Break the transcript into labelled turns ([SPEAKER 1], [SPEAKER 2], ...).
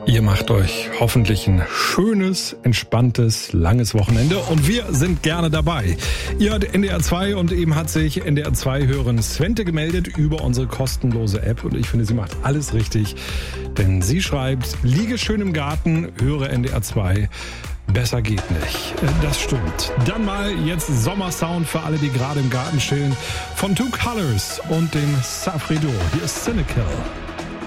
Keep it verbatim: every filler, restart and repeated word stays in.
[SPEAKER 1] Ihr macht euch hoffentlich ein schönes, entspanntes, langes Wochenende und wir sind gerne dabei. Ihr hört N D R zwei und eben hat sich N D R zwei-Hörerin Svente gemeldet über unsere kostenlose App und ich finde, sie macht alles richtig, denn sie schreibt, liege schön im Garten, höre N D R zwei. Besser geht nicht. Das stimmt. Dann mal jetzt Sommersound für alle, die gerade im Garten chillen, von Two Colors und dem Safrido. Hier ist Cynical.